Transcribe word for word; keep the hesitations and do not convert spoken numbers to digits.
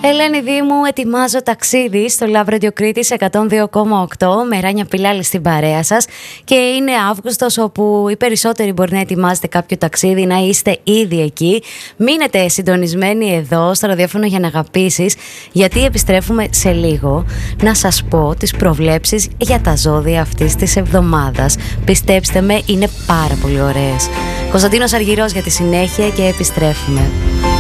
Ελένη Δήμου, ετοιμάζω ταξίδι στο Love Radio Κρήτης εκατόν δύο κόμμα οκτώ με Ράνια Πιλάλη στην παρέα σας. Και είναι Αύγουστος, όπου οι περισσότεροι μπορεί να ετοιμάζετε κάποιο ταξίδι, να είστε ήδη εκεί. Μείνετε συντονισμένοι εδώ στο ραδιόφωνο για να αγαπήσεις, γιατί επιστρέφουμε σε λίγο να σας πω τις προβλέψεις για τα ζώδια αυτής της εβδομάδας. Πιστέψτε με, είναι πάρα πολύ ωραίες. Κωνσταντίνος Αργυρός για τη συνέχεια και επιστρέφουμε.